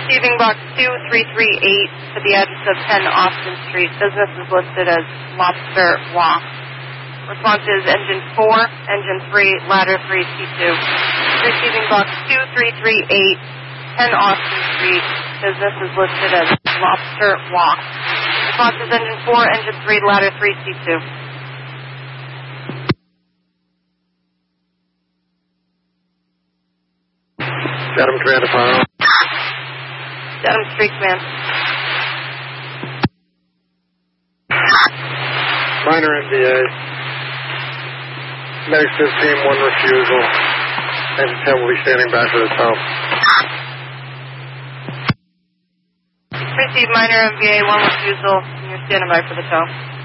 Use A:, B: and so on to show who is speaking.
A: Receiving box 2338 to the address of 10 Austin Street. Business is listed as Lobster Walk. Response is engine 4, engine 3, ladder 3C2. Receiving box 2338, 10 Austin Street. Business is listed as Lobster Walk. Response is engine 4, engine 3, ladder 3C2.
B: Dedham Command to fire.
A: Dedham Street Command.
B: Minor NVA. Medic 15, 1 refusal. Engine 10 will be standing by for the tow.
A: Receive minor MVA, 1 refusal, and you're standing by for the tow.